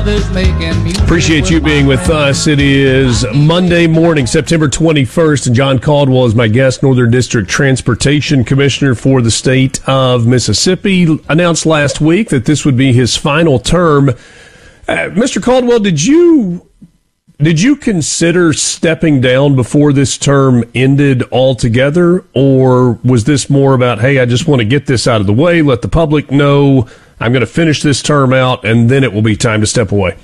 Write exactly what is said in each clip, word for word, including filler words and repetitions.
others making music. Appreciate you being with us. It is Monday morning, September twenty-first, and John Caldwell is my guest. Northern District Transportation Commissioner for the state of Mississippi announced last week that this would be his final term. Uh, Mister Caldwell, did you did you consider stepping down before this term ended altogether, or was this more about, hey, I just want to get this out of the way, let the public know I'm going to finish this term out, and then it will be time to step away?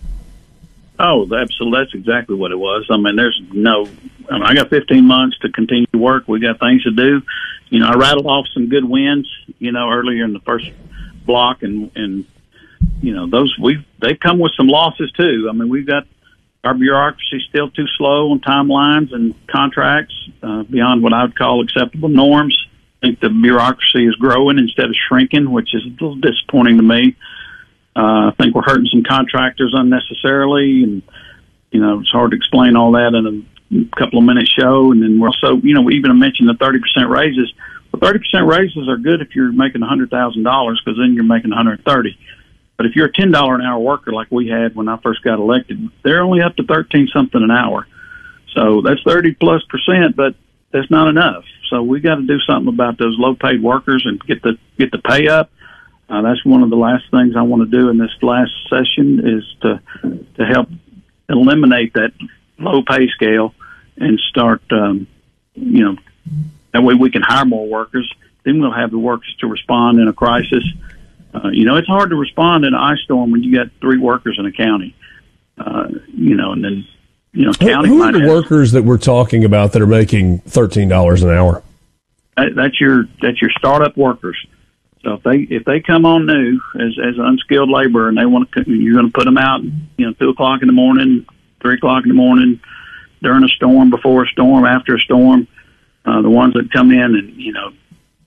Oh, absolutely. That's exactly what it was. I mean, there's no, I, mean, I got fifteen months to continue to work. We got things to do. You know, I rattled off some good wins, you know, earlier in the first block, and, and you know, those, we they come with some losses too. I mean, we've got our bureaucracy still too slow on timelines and contracts, uh, beyond what I would call acceptable norms. I think the bureaucracy is growing instead of shrinking, which is a little disappointing to me. Uh, I think we're hurting some contractors unnecessarily, and, you know, it's hard to explain all that in a couple of minute show. And then we're also, you know, we even mentioned the thirty percent raises. Well, thirty percent raises are good if you're making one hundred thousand dollars, because then you're making one hundred thirty thousand dollars. But if you're a ten dollars an hour worker like we had when I first got elected, they're only up to thirteen something an hour. So that's thirty plus percent, but that's not enough. So we got to do something about those low paid workers and get the get the pay up. Uh, that's one of the last things I want to do in this last session, is to to help eliminate that low pay scale and start, um, you know, that way we can hire more workers. Then we'll have the workers to respond in a crisis. Uh, you know, it's hard to respond in an ice storm when you got three workers in a county. Uh, you know, and then, you know, county. Who are the workers that we're talking about that are making thirteen dollars an hour? That, that's your that's your startup workers. So if they if they come on new as as unskilled labor, and they want to, you're going to put them out, you know, two o'clock in the morning, three o'clock in the morning, during a storm, before a storm, after a storm. Uh, the ones that come in and, you know,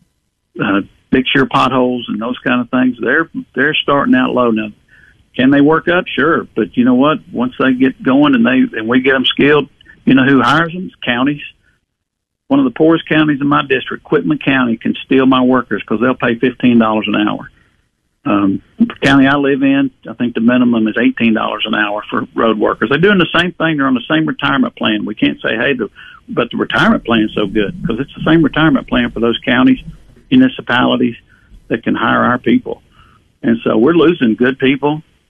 uh, fix your potholes and those kind of things, they're they're starting out low. Now, can they work up? Sure, but you know what? Once they get going and they and we get them skilled, you know who hires them? It's counties. One of the poorest counties in my district, Quitman County, can steal my workers because they'll pay fifteen dollars an hour. Um, the county I live in, I think the minimum is eighteen dollars an hour for road workers. They're doing the same thing. They're on the same retirement plan. We can't say, hey, the, but the retirement plan's so good, because it's the same retirement plan for those counties, municipalities that can hire our people. And so we're losing good people.